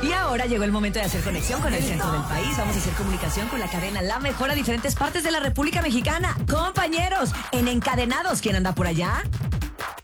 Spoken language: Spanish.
Y ahora llegó el momento de hacer conexión con el centro del país. Vamos a hacer comunicación con la cadena La Mejor a diferentes partes de la República Mexicana. Compañeros, en Encadenados, ¿quién anda por allá?